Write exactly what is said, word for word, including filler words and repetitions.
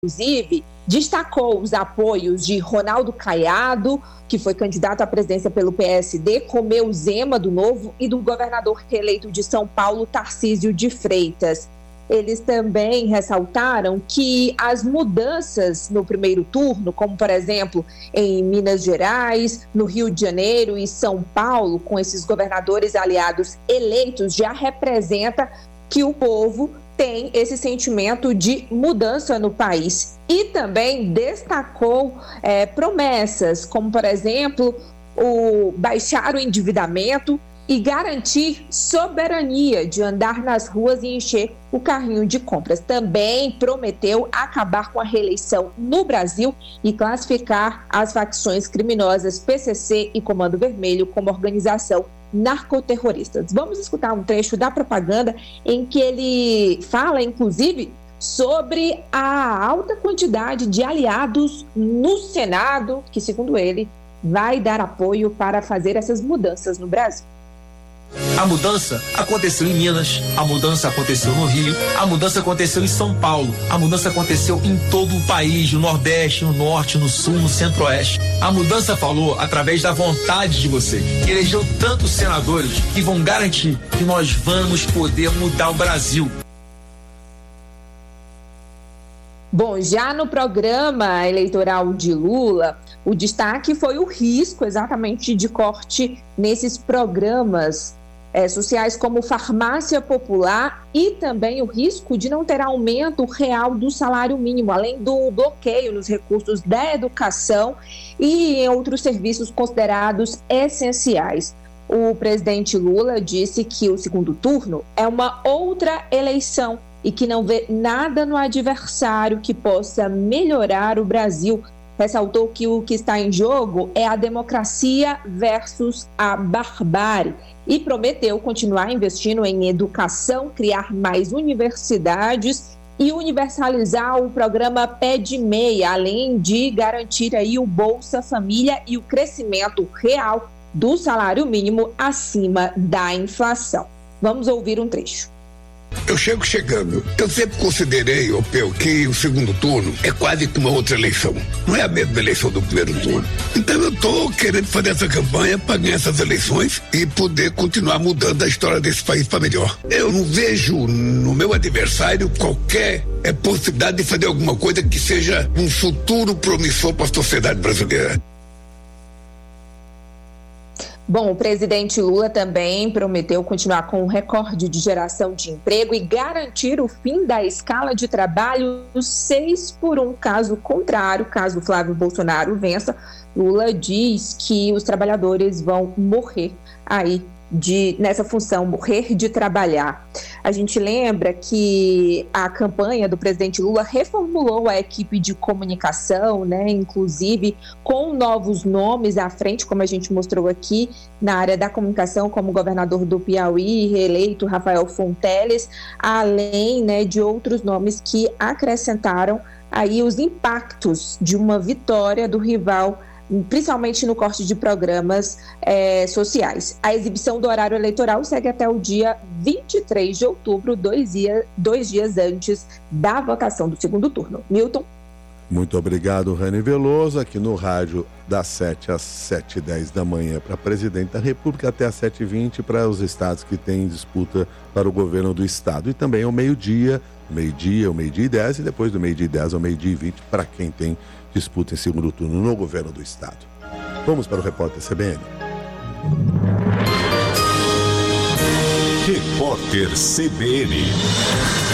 inclusive, destacou os apoios de Ronaldo Caiado, que foi candidato à presidência pelo P S D, Romeu Zema, do Novo, e do governador reeleito de São Paulo, Tarcísio de Freitas. Eles também ressaltaram que as mudanças no primeiro turno, como, por exemplo, em Minas Gerais, no Rio de Janeiro e São Paulo, com esses governadores aliados eleitos, já representa que o povo tem esse sentimento de mudança no país. E também destacou é, promessas, como, por exemplo, o baixar o endividamento e garantir soberania de andar nas ruas e encher o carrinho de compras. Também prometeu acabar com a reeleição no Brasil e classificar as facções criminosas P C C e Comando Vermelho como organização narcoterroristas. Vamos escutar um trecho da propaganda em que ele fala, inclusive, sobre a alta quantidade de aliados no Senado, que, segundo ele, vai dar apoio para fazer essas mudanças no Brasil. A mudança aconteceu em Minas, a mudança aconteceu no Rio, a mudança aconteceu em São Paulo, a mudança aconteceu em todo o país, no Nordeste, no Norte, no Sul, no Centro-Oeste. A mudança falou através da vontade de vocês, que elegeu tantos senadores que vão garantir que nós vamos poder mudar o Brasil. Bom, já no programa eleitoral de Lula, o destaque foi o risco exatamente de corte nesses programas é, sociais como Farmácia Popular e também o risco de não ter aumento real do salário mínimo, além do bloqueio nos recursos da educação e em outros serviços considerados essenciais. O presidente Lula disse que o segundo turno é uma outra eleição e que não vê nada no adversário que possa melhorar o Brasil. Ressaltou que o que está em jogo é a democracia versus a barbárie e prometeu continuar investindo em educação, criar mais universidades e universalizar o programa Pé de Meia, além de garantir aí o Bolsa Família e o crescimento real do salário mínimo acima da inflação. Vamos ouvir um trecho. Eu chego chegando. Eu sempre considerei, ô Peu, que o segundo turno é quase que uma outra eleição. Não é a mesma eleição do primeiro turno. Então eu tô querendo fazer essa campanha para ganhar essas eleições e poder continuar mudando a história desse país para melhor. Eu não vejo no meu adversário qualquer é, possibilidade de fazer alguma coisa que seja um futuro promissor para a sociedade brasileira. Bom, o presidente Lula também prometeu continuar com o recorde de geração de emprego e garantir o fim da escala de trabalho seis por um. Caso contrário, caso Flávio Bolsonaro vença, Lula diz que os trabalhadores vão morrer aí de, nessa função, morrer de trabalhar. A gente lembra que a campanha do presidente Lula reformulou a equipe de comunicação, né, inclusive com novos nomes à frente, como a gente mostrou aqui, na área da comunicação, como o governador do Piauí, reeleito Rafael Fonteles, além, né, de outros nomes que acrescentaram aí os impactos de uma vitória do rival, principalmente no corte de programas é, sociais. A exibição do horário eleitoral segue até o dia vinte e três de outubro, dois, dia, dois dias antes da votação do segundo turno. Milton? Muito obrigado, Rani Veloso, aqui no rádio das sete às sete e dez da manhã para presidente da República, até às sete e vinte para os estados que têm disputa para o governo do estado. E também ao meio-dia, meio-dia, ao meio-dia e dez, e depois do meio-dia e dez ao meio-dia e vinte para quem tem disputa em segundo turno no governo do estado. Vamos para o repórter C B N. Repórter C B N.